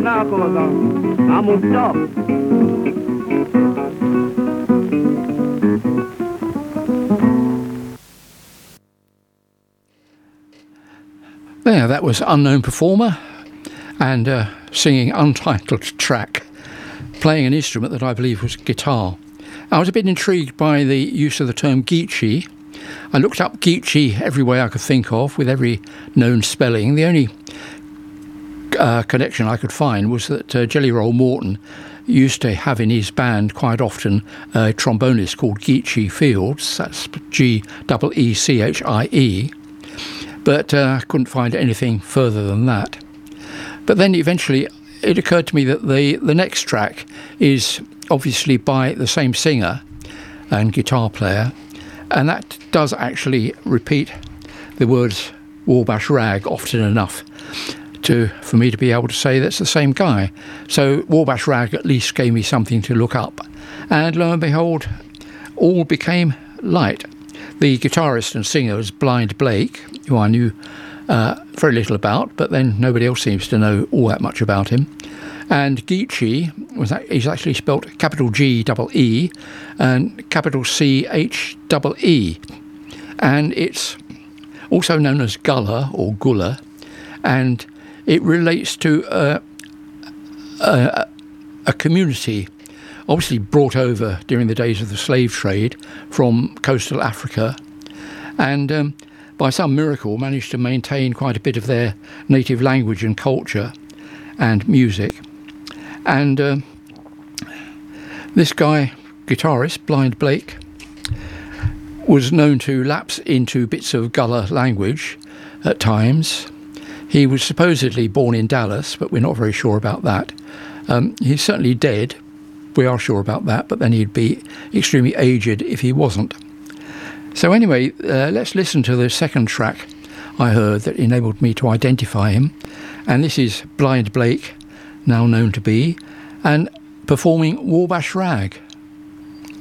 una cosa, I'm on top. There, that was Unknown Performer and singing Untitled Track, playing an instrument that I believe was guitar. I was a bit intrigued by the use of the term Geechee. I looked up Geechee every way I could think of, with every known spelling. The only connection I could find was that Jelly Roll Morton used to have in his band quite often a trombonist called Geechee Fields. That's Geechie. But I couldn't find anything further than that. But then eventually it occurred to me that the next track is obviously by the same singer and guitar player, and that does actually repeat the words Wabash Rag often enough for me to be able to say that's the same guy. So Wabash Rag at least gave me something to look up, and lo and behold, all became light. The guitarist and singer was Blind Blake, who I knew very little about, but then nobody else seems to know all that much about him. And Geechee is actually spelt capital G-E-E and capital C-H-E-E. And it's also known as Gullah or Gulla, and it relates to a community obviously brought over during the days of the slave trade from coastal Africa, and by some miracle managed to maintain quite a bit of their native language and culture and music. And this guy, guitarist, Blind Blake, was known to lapse into bits of Gullah language at times. He was supposedly born in Dallas, but we're not very sure about that. He's certainly dead. We are sure about that, but then he'd be extremely aged if he wasn't. So anyway, let's listen to the second track I heard that enabled me to identify him. And this is Blind Blake, now known to be, and performing Wabash Rag.